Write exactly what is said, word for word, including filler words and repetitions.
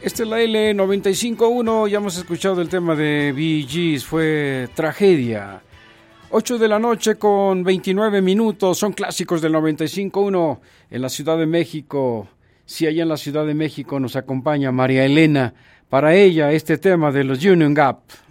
Esta es la L noventa y cinco punto uno, ya hemos escuchado el tema de Bee Gees, fue Tragedia. ocho de la noche con veintinueve minutos, son clásicos del noventa y cinco punto uno en la Ciudad de México. Sí, allá en la Ciudad de México nos acompaña María Elena. Para ella este tema de los Union Gap.